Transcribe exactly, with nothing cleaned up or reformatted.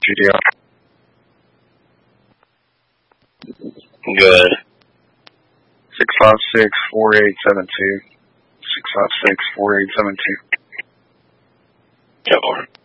G D R. Good. six five six, four eight seven two. six five six, four eight seven two. Yep, over.